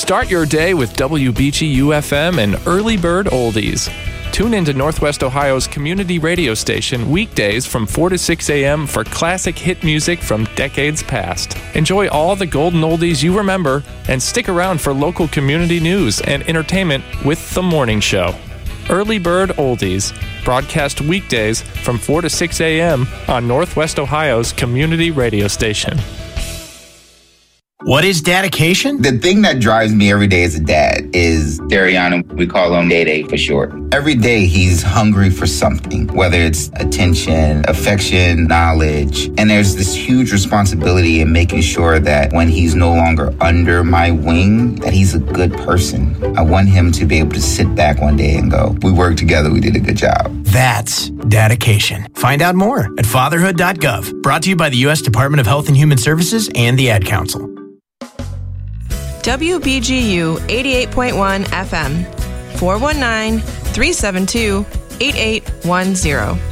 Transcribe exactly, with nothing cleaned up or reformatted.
Start your day with W B G U F M and Early Bird Oldies. Tune into Northwest Ohio's community radio station weekdays from four to six a.m. for classic hit music from decades past. Enjoy all the golden oldies you remember and stick around for local community news and entertainment with The Morning Show. Early Bird Oldies, broadcast weekdays from four to six a.m. on Northwest Ohio's community radio station. What is dedication? The thing that drives me every day as a dad is Dariana. We call him Day Day for short. Every day he's hungry for something, whether it's attention, affection, knowledge. And there's this huge responsibility in making sure that when he's no longer under my wing, that he's a good person. I want him to be able to sit back one day and go, we worked together, we did a good job. That's dedication. Find out more at fatherhood dot gov. Brought to you by the U S Department of Health and Human Services and the Ad Council. W B G U eighty-eight point one F M, four one nine, three seven two, eight eight one zero.